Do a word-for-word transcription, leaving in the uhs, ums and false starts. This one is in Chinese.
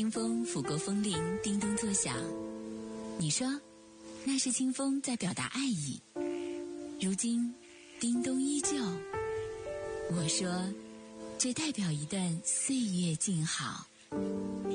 清风拂过风铃，叮咚作响。你说，那是清风在表达爱意。如今，叮咚依旧。我说，这代表一段岁月静好。